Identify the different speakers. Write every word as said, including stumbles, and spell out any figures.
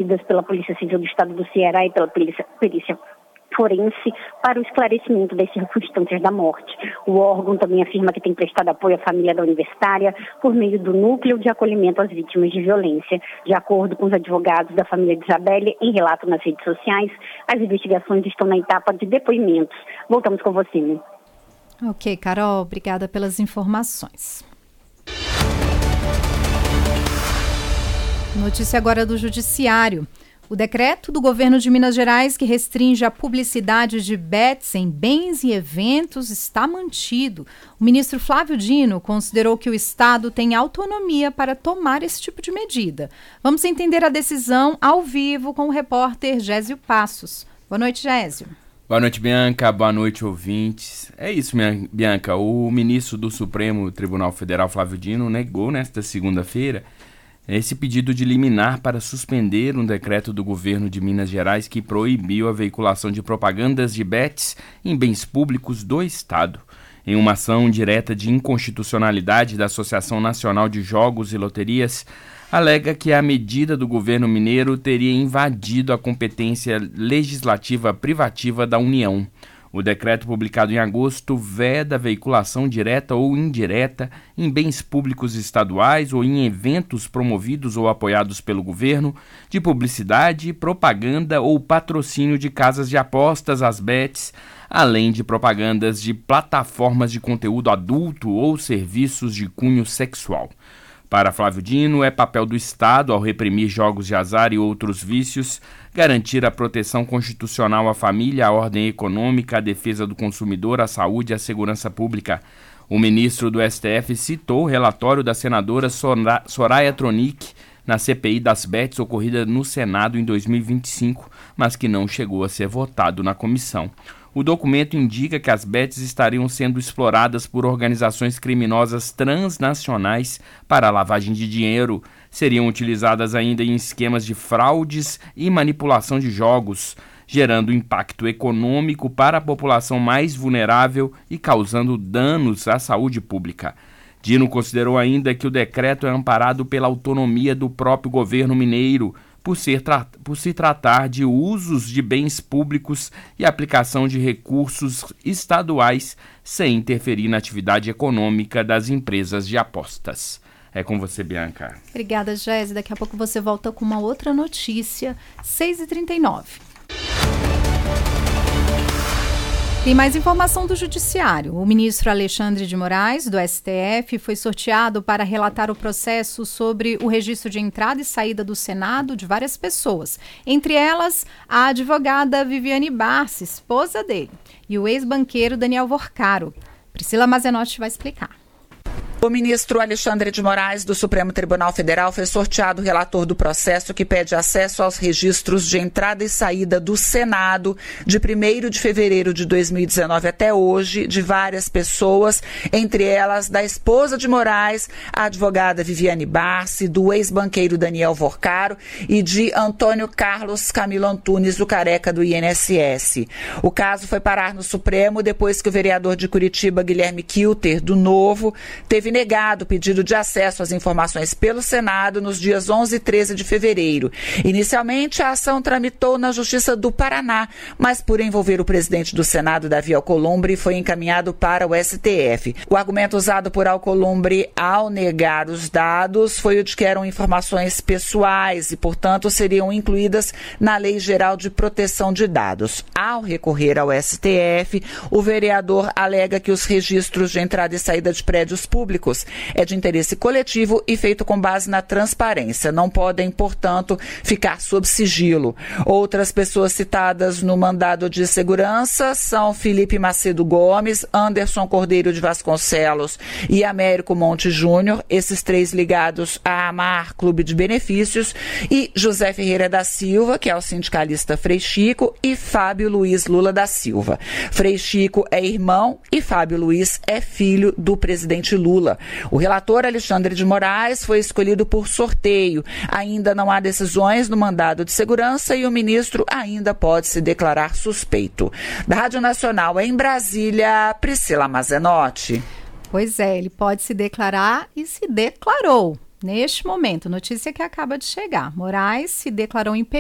Speaker 1: conduzidas pela Polícia Civil do Estado do Ceará e pela Polícia, Perícia Forense para o esclarecimento das circunstâncias da morte. O órgão também afirma que tem prestado apoio à família da universitária por meio do Núcleo de Acolhimento às Vítimas de Violência. De acordo com os advogados da família de Isabelle, em relato nas redes sociais, as investigações estão na etapa de depoimentos. Voltamos com você, né?
Speaker 2: Ok, Carol, obrigada pelas informações. Notícia agora do Judiciário. O decreto do governo de Minas Gerais que restringe a publicidade de bets em bens e eventos está mantido. O ministro Flávio Dino considerou que o Estado tem autonomia para tomar esse tipo de medida. Vamos entender a decisão ao vivo com o repórter Gésio Passos. Boa noite, Gésio.
Speaker 3: Boa noite, Bianca. Boa noite, ouvintes. É isso, minha Bianca. O ministro do Supremo Tribunal Federal, Flávio Dino, negou nesta segunda-feira esse pedido de liminar para suspender um decreto do governo de Minas Gerais que proibiu a veiculação de propagandas de bets em bens públicos do Estado. Em uma ação direta de inconstitucionalidade da Associação Nacional de Jogos e Loterias, alega que a medida do governo mineiro teria invadido a competência legislativa privativa da União. O decreto publicado em agosto veda a veiculação direta ou indireta em bens públicos estaduais ou em eventos promovidos ou apoiados pelo governo de publicidade, propaganda ou patrocínio de casas de apostas, as bets, além de propagandas de plataformas de conteúdo adulto ou serviços de cunho sexual. Para Flávio Dino, é papel do Estado, ao reprimir jogos de azar e outros vícios, garantir a proteção constitucional à família, à ordem econômica, à defesa do consumidor, à saúde e à segurança pública. O ministro do S T F citou o relatório da senadora Soraya Tronic na C P I das bets ocorrida no Senado em dois mil e vinte e cinco, mas que não chegou a ser votado na comissão. O documento indica que as bets estariam sendo exploradas por organizações criminosas transnacionais para a lavagem de dinheiro, seriam utilizadas ainda em esquemas de fraudes e manipulação de jogos, gerando impacto econômico para a população mais vulnerável e causando danos à saúde pública. Dino considerou ainda que o decreto é amparado pela autonomia do próprio governo mineiro, por, ser tra- por se tratar de usos de bens públicos e aplicação de recursos estaduais sem interferir na atividade econômica das empresas de apostas. É com você, Bianca.
Speaker 2: Obrigada, Gésia. Daqui a pouco você volta com uma outra notícia. seis e trinta e nove. Tem mais informação do Judiciário. O ministro Alexandre de Moraes, do S T F, foi sorteado para relatar o processo sobre o registro de entrada e saída do Senado de várias pessoas. Entre elas, a advogada Viviane Barsi, esposa dele, e o ex-banqueiro Daniel Vorcaro. Priscila Mazenotti vai explicar.
Speaker 4: O ministro Alexandre de Moraes, do Supremo Tribunal Federal, foi sorteado relator do processo que pede acesso aos registros de entrada e saída do Senado de primeiro de fevereiro de dois mil e dezenove até hoje, de várias pessoas, entre elas da esposa de Moraes, a advogada Viviane Barsi, do ex-banqueiro Daniel Vorcaro e de Antônio Carlos Camilo Antunes, o careca do I N S S. O caso foi parar no Supremo depois que o vereador de Curitiba, Guilherme Kilter, do Novo, teve negado o pedido de acesso às informações pelo Senado nos dias onze e treze de fevereiro. Inicialmente, a ação tramitou na Justiça do Paraná, mas por envolver o presidente do Senado, Davi Alcolumbre, foi encaminhado para o S T F. O argumento usado por Alcolumbre ao negar os dados foi o de que eram informações pessoais e, portanto, seriam incluídas na Lei Geral de Proteção de Dados. Ao recorrer ao S T F, o vereador alega que os registros de entrada e saída de prédios públicos é de interesse coletivo e feito com base na transparência. Não podem, portanto, ficar sob sigilo. Outras pessoas citadas no mandado de segurança são Felipe Macedo Gomes, Anderson Cordeiro de Vasconcelos e Américo Monte Júnior, esses três ligados à Amar Clube de Benefícios, e José Ferreira da Silva, que é o sindicalista Frei Chico, e Fábio Luiz Lula da Silva. Frei Chico é irmão e Fábio Luiz é filho do presidente Lula. O relator Alexandre de Moraes foi escolhido por sorteio. Ainda não há decisões no mandado de segurança e o ministro ainda pode se declarar suspeito. Da Rádio Nacional em Brasília, Priscila Mazenotti.
Speaker 2: Pois é, ele pode se declarar e se declarou. Neste momento, notícia que acaba de chegar. Moraes se declarou impedido